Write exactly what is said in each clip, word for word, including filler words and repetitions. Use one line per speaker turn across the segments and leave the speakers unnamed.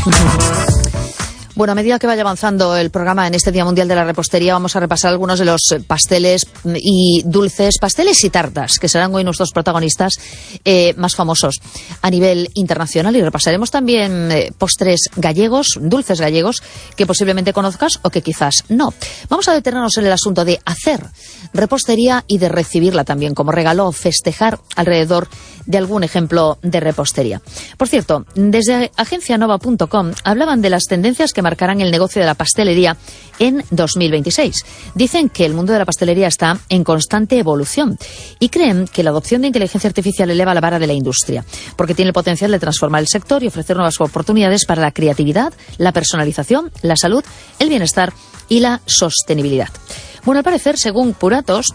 Bueno, a medida que vaya avanzando el programa en este Día Mundial de la Repostería, vamos a repasar algunos de los pasteles y dulces, pasteles y tartas, que serán hoy nuestros protagonistas eh, más famosos a nivel internacional. Y repasaremos también eh, postres gallegos, dulces gallegos, que posiblemente conozcas o que quizás no. Vamos a detenernos en el asunto de hacer repostería y de recibirla también como regalo o festejar alrededor de algún ejemplo de repostería. Por cierto, desde agencia nova punto com hablaban de las tendencias que marcarán el negocio de la pastelería en dos mil veintiséis. Dicen que el mundo de la pastelería está en constante evolución y creen que la adopción de inteligencia artificial eleva la vara de la industria, porque tiene el potencial de transformar el sector y ofrecer nuevas oportunidades para la creatividad, la personalización, la salud, el bienestar y la sostenibilidad. Bueno, al parecer, según Puratos,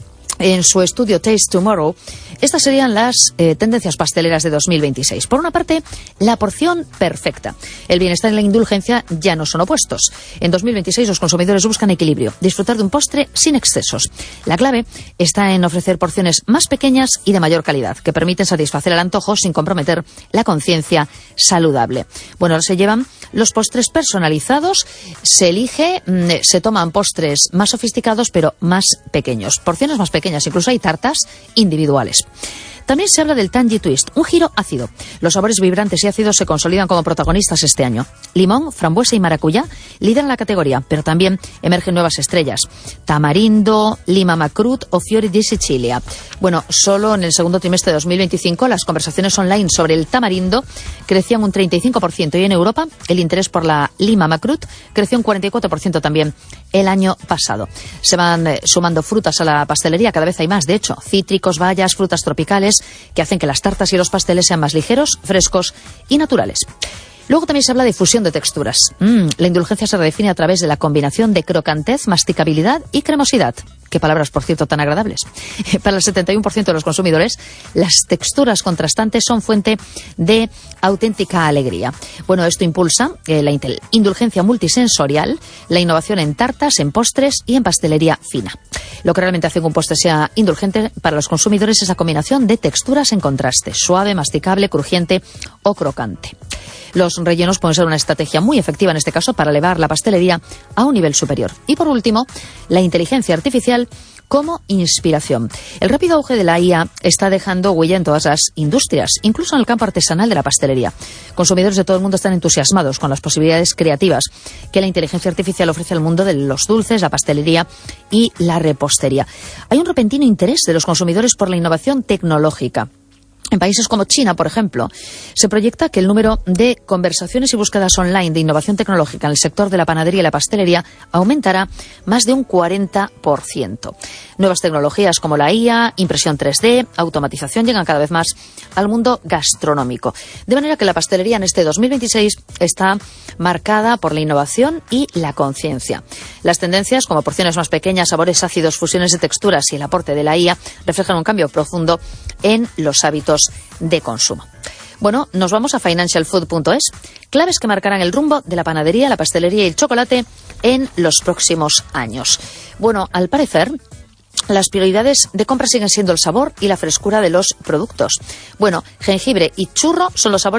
en su estudio Taste Tomorrow, estas serían las eh, tendencias pasteleras de dos mil veintiséis. Por una parte, la porción perfecta. El bienestar y la indulgencia ya no son opuestos. En dos mil veintiséis los consumidores buscan equilibrio, disfrutar de un postre sin excesos. La clave está en ofrecer porciones más pequeñas y de mayor calidad, que permiten satisfacer el antojo sin comprometer la conciencia saludable. Bueno, ahora se llevan los postres personalizados, se elige, se toman postres más sofisticados pero más pequeños, porciones más pequeñas. Incluso hay tartas individuales. También se habla del Tangy Twist, un giro ácido. Los sabores vibrantes y ácidos se consolidan como protagonistas este año. Limón, frambuesa y maracuyá lideran la categoría, pero también emergen nuevas estrellas. Tamarindo, lima macrut o fiori di Sicilia. Bueno, solo en el segundo trimestre de dos mil veinticinco las conversaciones online sobre el tamarindo crecían un treinta y cinco por ciento y en Europa el interés por la lima macrut creció un cuarenta y cuatro por ciento también el año pasado. Se van eh, sumando frutas a la pastelería, cada vez hay más, de hecho, cítricos, bayas, frutas tropicales, que hacen que las tartas y los pasteles sean más ligeros, frescos y naturales. Luego también se habla de fusión de texturas. Mm, la indulgencia se redefine a través de la combinación de crocantez, masticabilidad y cremosidad. Qué palabras, por cierto, tan agradables. Para el setenta y uno por ciento de los consumidores, las texturas contrastantes son fuente de auténtica alegría. Bueno, esto impulsa eh, la indulgencia multisensorial, la innovación en tartas, en postres y en pastelería fina. Lo que realmente hace que un postre sea indulgente para los consumidores es la combinación de texturas en contraste, suave, masticable, crujiente o crocante. Los rellenos pueden ser una estrategia muy efectiva en este caso para elevar la pastelería a un nivel superior. Y por último, la inteligencia artificial como inspiración. El rápido auge de la I A está dejando huella en todas las industrias, incluso en el campo artesanal de la pastelería. Consumidores de todo el mundo están entusiasmados con las posibilidades creativas que la inteligencia artificial ofrece al mundo de los dulces, la pastelería y la repostería. Hay un repentino interés de los consumidores por la innovación tecnológica. En países como China, por ejemplo, se proyecta que el número de conversaciones y búsquedas online de innovación tecnológica en el sector de la panadería y la pastelería aumentará más de un cuarenta por ciento. Nuevas tecnologías como la I A, impresión tres D, automatización llegan cada vez más al mundo gastronómico. De manera que la pastelería en este dos mil veintiséis está marcada por la innovación y la conciencia. Las tendencias, como porciones más pequeñas, sabores ácidos, fusiones de texturas y el aporte de la I A, reflejan un cambio profundo en los hábitos de consumo. Bueno, nos vamos a financial food punto es, claves que marcarán el rumbo de la panadería, la pastelería y el chocolate en los próximos años. Bueno, al parecer, las prioridades de compra siguen siendo el sabor y la frescura de los productos. Bueno, jengibre y churro son los sabores